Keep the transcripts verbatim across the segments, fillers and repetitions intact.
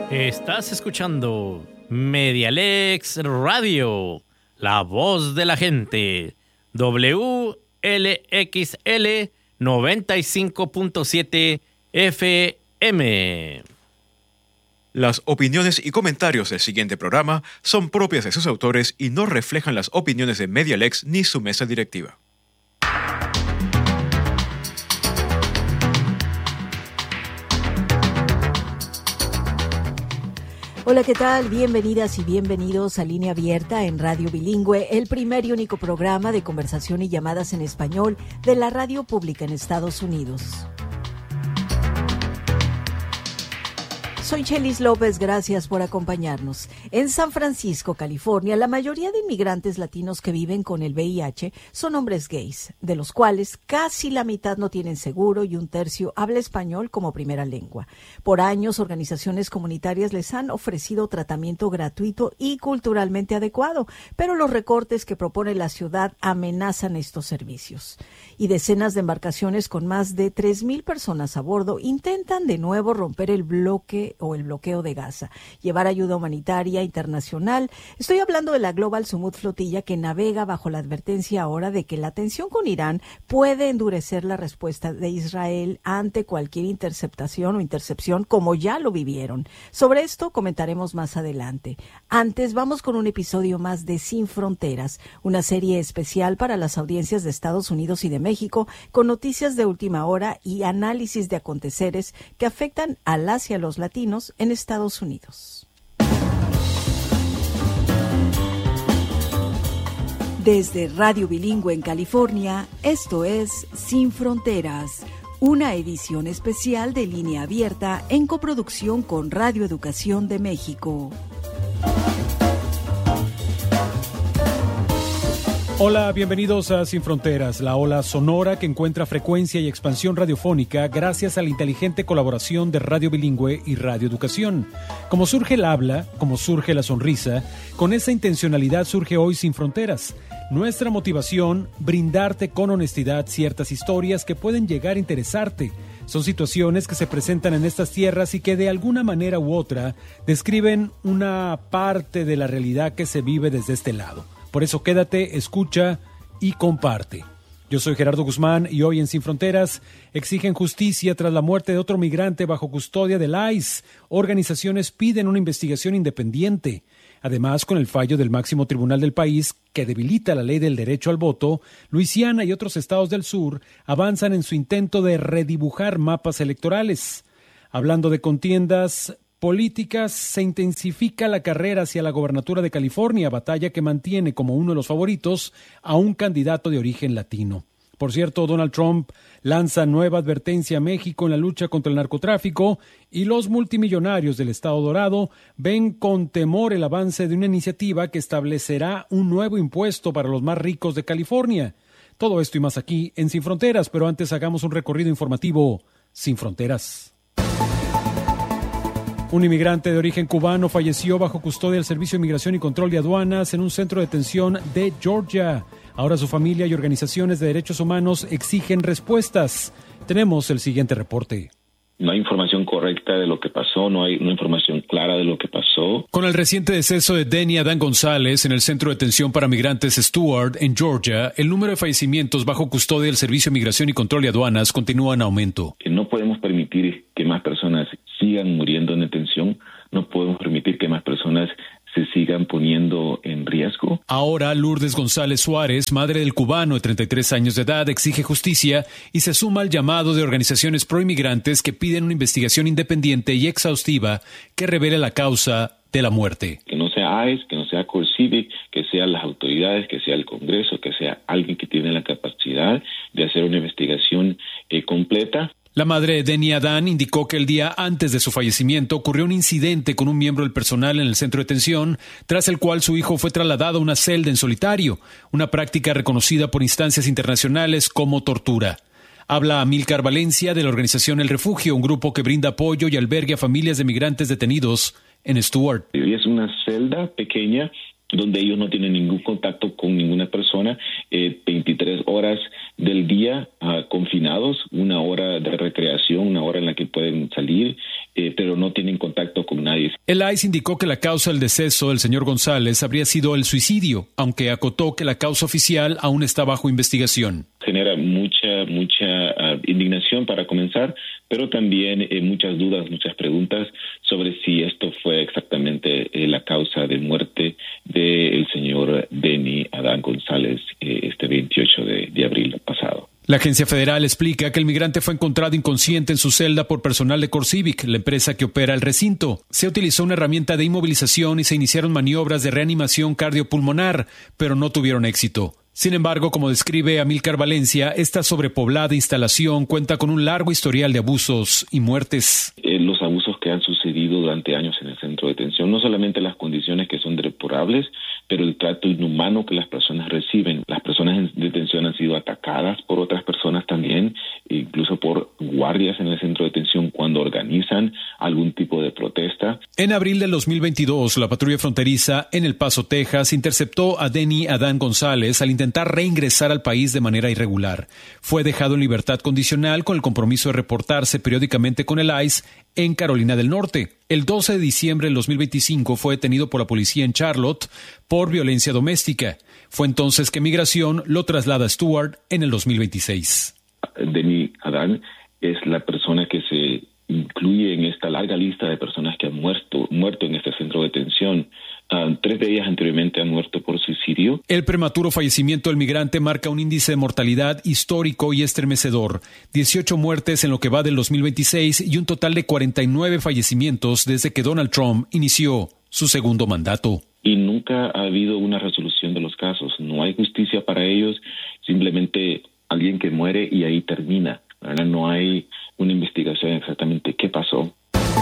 Estás escuchando Medialex Radio, la voz de la gente, W L X L noventa y cinco punto siete F M. Las opiniones y comentarios del siguiente programa son propias de sus autores y no reflejan las opiniones de Medialex ni su mesa directiva. Hola, ¿qué tal? Bienvenidas y bienvenidos a Línea Abierta en Radio Bilingüe, el primer y único programa de conversación y llamadas en español de la radio pública en Estados Unidos. Soy Chelis López, gracias por acompañarnos. En San Francisco, California, la mayoría de inmigrantes latinos que viven con el V I H son hombres gays, de los cuales casi la mitad no tienen seguro y un tercio habla español como primera lengua. Por años, organizaciones comunitarias les han ofrecido tratamiento gratuito y culturalmente adecuado, pero los recortes que propone la ciudad amenazan estos servicios. Y decenas de embarcaciones con más de tres mil personas a bordo intentan de nuevo romper el bloque o el bloqueo de Gaza, llevar ayuda humanitaria internacional. Estoy hablando de la Global Sumud Flotilla, que navega bajo la advertencia ahora de que la tensión con Irán puede endurecer la respuesta de Israel ante cualquier interceptación o intercepción, como ya lo vivieron. Sobre esto comentaremos más adelante. Antes, vamos con un episodio más de Sin Fronteras, una serie especial para las audiencias de Estados Unidos y de México, con noticias de última hora y análisis de aconteceres que afectan a las y a los latinos en Estados Unidos. Desde Radio Bilingüe en California, esto es Sin Fronteras, una edición especial de Línea Abierta en coproducción con Radio Educación de México. Hola, bienvenidos a Sin Fronteras, la ola sonora que encuentra frecuencia y expansión radiofónica gracias a la inteligente colaboración de Radio Bilingüe y Radio Educación. Como surge el habla, como surge la sonrisa, con esa intencionalidad surge hoy Sin Fronteras. Nuestra motivación, brindarte con honestidad ciertas historias que pueden llegar a interesarte. Son situaciones que se presentan en estas tierras y que de alguna manera u otra describen una parte de la realidad que se vive desde este lado. Por eso quédate, escucha y comparte. Yo soy Gerardo Guzmán y hoy en Sin Fronteras exigen justicia tras la muerte de otro migrante bajo custodia del I C E. Organizaciones piden una investigación independiente. Además, con el fallo del máximo tribunal del país que debilita la ley del derecho al voto, Luisiana y otros estados del sur avanzan en su intento de redibujar mapas electorales. Hablando de contiendas políticas, se intensifica la carrera hacia la gobernatura de California, batalla que mantiene como uno de los favoritos a un candidato de origen latino. Por cierto, Donald Trump lanza nueva advertencia a México en la lucha contra el narcotráfico y los multimillonarios del Estado Dorado ven con temor el avance de una iniciativa que establecerá un nuevo impuesto para los más ricos de California. Todo esto y más aquí en Sin Fronteras, pero antes hagamos un recorrido informativo Sin Fronteras. Un inmigrante de origen cubano falleció bajo custodia del Servicio de Inmigración y Control de Aduanas en un centro de detención de Georgia. Ahora su familia y organizaciones de derechos humanos exigen respuestas. Tenemos el siguiente reporte. No hay información correcta de lo que pasó, no hay una información clara de lo que pasó. Con el reciente deceso de Denny Adán González en el Centro de Detención para Migrantes Stuart, en Georgia, el número de fallecimientos bajo custodia del Servicio de Migración y Control de Aduanas continúa en aumento. No podemos permitir que más personas sigan muriendo en detención, no podemos permitir que más personas se sigan poniendo en riesgo. Ahora Lourdes González Suárez, madre del cubano de treinta y tres años de edad, exige justicia y se suma al llamado de organizaciones proinmigrantes que piden una investigación independiente y exhaustiva que revele la causa de la muerte. Que no sea I C E, que no sea CoreCivic, que sean las autoridades, que sea el Congreso, que sea alguien que tiene la capacidad de hacer una investigación eh, completa. La madre de Denny Adán indicó que el día antes de su fallecimiento ocurrió un incidente con un miembro del personal en el centro de detención, tras el cual su hijo fue trasladado a una celda en solitario, una práctica reconocida por instancias internacionales como tortura. Habla Amílcar Valencia de la organización El Refugio, un grupo que brinda apoyo y albergue a familias de migrantes detenidos en Stuart. Es una celda pequeña donde ellos no tienen ningún contacto con ninguna persona, eh, veintitrés horas del día uh, confinados, una hora de recreación, una hora en la que pueden salir, eh, pero no tienen contacto con nadie. El I C E indicó que la causa del deceso del señor González habría sido el suicidio, aunque acotó que la causa oficial aún está bajo investigación. Genera mucha, mucha uh, indignación para comenzar, pero también eh, muchas dudas, muchas preguntas sobre si esto fue exactamente eh, la causa de muerte del señor Denny Adán González eh, este veintiocho de abril pasado. La agencia federal explica que el migrante fue encontrado inconsciente en su celda por personal de CoreCivic, la empresa que opera el recinto. Se utilizó una herramienta de inmovilización y se iniciaron maniobras de reanimación cardiopulmonar, pero no tuvieron éxito. Sin embargo, como describe Amílcar Valencia, esta sobrepoblada instalación cuenta con un largo historial de abusos y muertes. Eh, los abusos que han sucedido durante años en el centro de detención, no solamente las condiciones que son deplorables, pero el trato inhumano que las personas reciben. Las personas en detención han sido atacadas por otras personas también, incluso por guardias en el centro de detención cuando organizan algún tipo de protesta. En abril del dos mil veintidós, la patrulla fronteriza en El Paso, Texas, interceptó a Denny Adán González al intentar reingresar al país de manera irregular. Fue dejado en libertad condicional con el compromiso de reportarse periódicamente con el I C E en Carolina del Norte. El doce de diciembre del dos mil veinticinco fue detenido por la policía en Charlotte por violencia doméstica. Fue entonces que Migración lo traslada a Stuart en el dos mil veintiséis. Denny Adán es la persona que se incluye en esta larga lista de personas que han muerto, muerto en este centro de detención. Uh, tres de ellas anteriormente han muerto por suicidio. El prematuro fallecimiento del migrante marca un índice de mortalidad histórico y estremecedor. dieciocho muertes en lo que va del dos mil veintiséis y un total de cuarenta y nueve fallecimientos desde que Donald Trump inició su segundo mandato. Y nunca ha habido una resolución de los casos. No hay justicia para ellos. Simplemente alguien que muere y ahí termina. Ahora no hay una investigación exactamente qué pasó.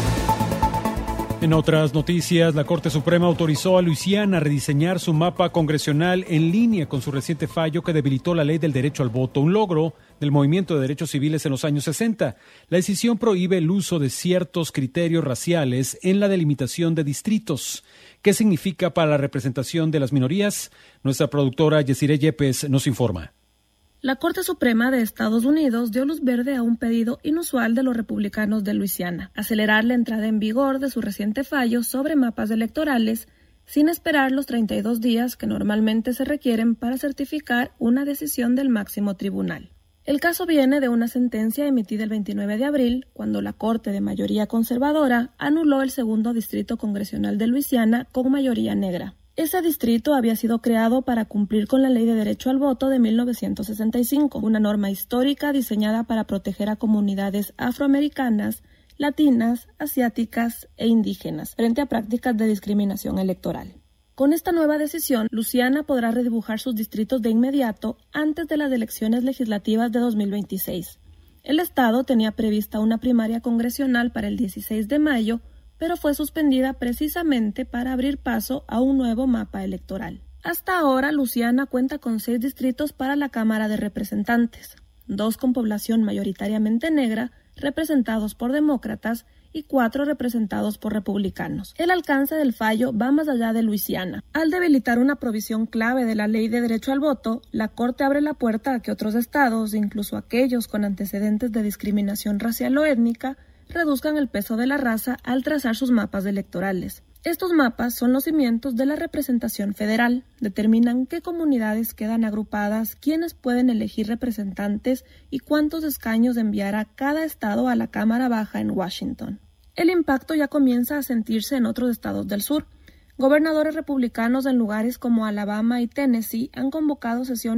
En otras noticias, la Corte Suprema autorizó a Luisiana a rediseñar su mapa congresional en línea con su reciente fallo que debilitó la ley del derecho al voto, un logro del movimiento de derechos civiles en los años sesenta. La decisión prohíbe el uso de ciertos criterios raciales en la delimitación de distritos. ¿Qué significa para la representación de las minorías? Nuestra productora Yesiré Yepes nos informa. La Corte Suprema de Estados Unidos dio luz verde a un pedido inusual de los republicanos de Luisiana, acelerar la entrada en vigor de su reciente fallo sobre mapas electorales sin esperar los treinta y dos días que normalmente se requieren para certificar una decisión del máximo tribunal. El caso viene de una sentencia emitida el veintinueve de abril, cuando la Corte de mayoría conservadora anuló el segundo distrito congresional de Luisiana con mayoría negra. Ese distrito había sido creado para cumplir con la Ley de Derecho al Voto de mil novecientos sesenta y cinco, una norma histórica diseñada para proteger a comunidades afroamericanas, latinas, asiáticas e indígenas frente a prácticas de discriminación electoral. Con esta nueva decisión, Luisiana podrá redibujar sus distritos de inmediato antes de las elecciones legislativas de dos mil veintiséis. El estado tenía prevista una primaria congresional para el dieciséis de mayo, pero fue suspendida precisamente para abrir paso a un nuevo mapa electoral. Hasta ahora, Luisiana cuenta con seis distritos para la Cámara de Representantes, dos con población mayoritariamente negra, representados por demócratas, y cuatro representados por republicanos. El alcance del fallo va más allá de Luisiana. Al debilitar una provisión clave de la Ley de Derecho al Voto, la Corte abre la puerta a que otros estados, incluso aquellos con antecedentes de discriminación racial o étnica, reduzcan el peso de la raza al trazar sus mapas electorales. Estos mapas son los cimientos de la representación federal, determinan qué comunidades quedan agrupadas, quiénes pueden elegir representantes y cuántos escaños enviará cada estado a la Cámara Baja en Washington. El impacto ya comienza a sentirse en otros estados del sur. Gobernadores republicanos en lugares como Alabama y Tennessee han convocado sesiones